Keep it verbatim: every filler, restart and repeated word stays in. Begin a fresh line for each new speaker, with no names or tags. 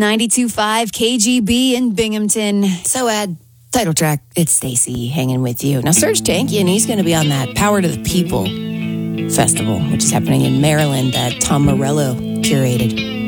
ninety-two point five K G B in Binghamton. So, Ed, title track, it's Stacy hanging with you. Now, Serge Tankian, he's going to be on that Power to the People Festival, which is happening in Maryland that Tom Morello curated.